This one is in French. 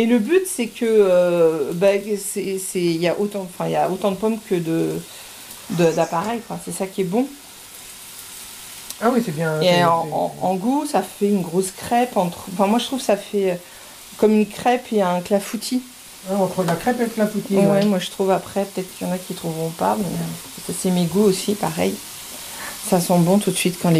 Et le but, c'est que il y a autant de pommes que d'appareils, quoi. C'est ça qui est bon. Ah oui, c'est bien. Et en goût, ça fait une grosse crêpe Enfin, moi, je trouve que ça fait comme une crêpe et un clafoutis. Entre la crêpe et le clafoutis, Ouais, ouais. moi, je trouve après, peut-être qu'il y en a qui trouveront pas, mais c'est mes goûts aussi, pareil. Ça sent bon tout de suite quand les